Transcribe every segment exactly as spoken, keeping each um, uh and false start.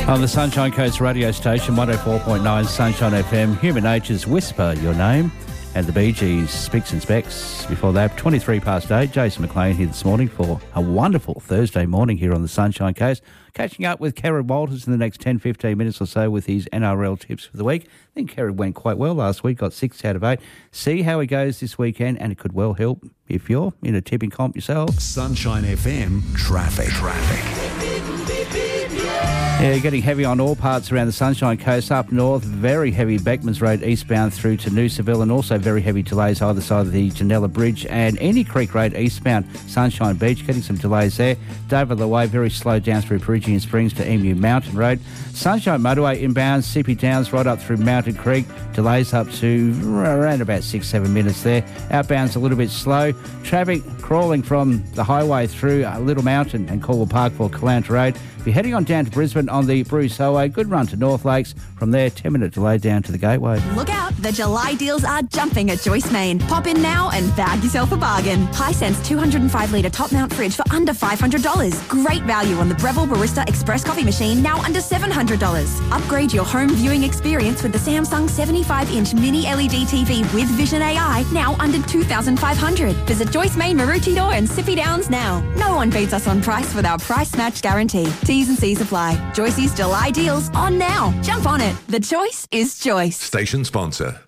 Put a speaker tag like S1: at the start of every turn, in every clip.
S1: On the Sunshine Coast radio station, one oh four point nine Sunshine F M, Human Nature's Whisper Your Name, and the Bee Gees, Specs and Specs. Before that, twenty-three past eight, Jason McLean here this morning for a wonderful Thursday morning here on the Sunshine Coast. Catching up with Kerrod Walters in the next ten, fifteen minutes or so with his N R L tips for the week. I think Kerrod went quite well last week, got six out of eight. See how he goes this weekend, and it could well help if you're in a tipping comp yourself.
S2: Sunshine F M, traffic. Traffic.
S1: Yeah, getting heavy on all parts around the Sunshine Coast. Up north, very heavy Beckmans Road eastbound through to Noosaville, and also very heavy delays either side of the Janella Bridge and Any Creek Road eastbound Sunshine Beach. Getting some delays there. Dover the way, very slow down through Peregian Springs to Emu Mountain Road. Sunshine Motorway inbound, Sippy Downs right up through Mountain Creek. Delays up to around about six, seven minutes there. Outbound's a little bit slow. Traffic crawling from the highway through Little Mountain and Caldwell Park for Callanta Road. If you're heading on down to Brisbane on the Bruce Highway, good run to North Lakes. From there, ten minute delay down to the Gateway.
S3: Look out, the July deals are jumping at Joyce Main. Pop in now and bag yourself a bargain. Hisense two hundred five litre top mount fridge for under five hundred dollars. Great value on the Breville Barista Express coffee machine, now under seven hundred dollars. Upgrade your home viewing experience with the Samsung seventy-five inch mini L E D T V with Vision A I, now under two thousand five hundred dollars. Visit Joyce Main, Maroochydore and Sippy Downs now. No one beats us on price with our price match guarantee. T's and C's apply. Joyce's July deals on now. Jump on it. The choice is Joyce.
S2: Station sponsor.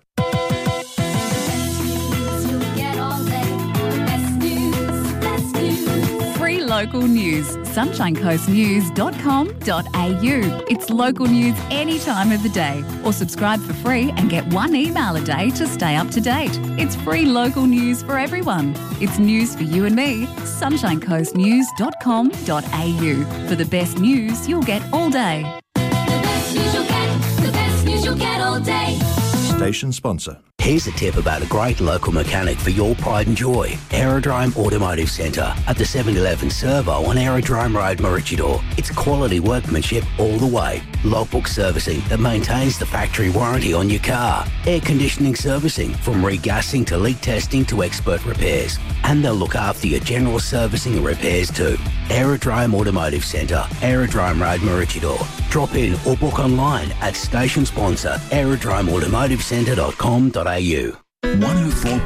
S4: Free local news. sunshine coast news dot com dot a u. It's local news any time of the day. Or subscribe for free and get one email a day to stay up to date. It's free local news for everyone. It's news for you and me. sunshine coast news dot com dot a u. For the best news you'll get all day.
S5: The best news you'll get, the best news you'll get all day.
S2: Station sponsor.
S6: Here's a tip about a great local mechanic for your pride and joy. Aerodrome Automotive Centre at the seven eleven Servo on Aerodrome Road, Maroochydore. It's quality workmanship all the way. Logbook servicing that maintains the factory warranty on your car. Air conditioning servicing from regassing to leak testing to expert repairs. And they'll look after your general servicing and repairs too. Aerodrome Automotive Centre, Aerodrome Road, Maroochydore. Drop in or book online at station sponsor aerodrome automotive centre dot com dot a u.
S2: one oh four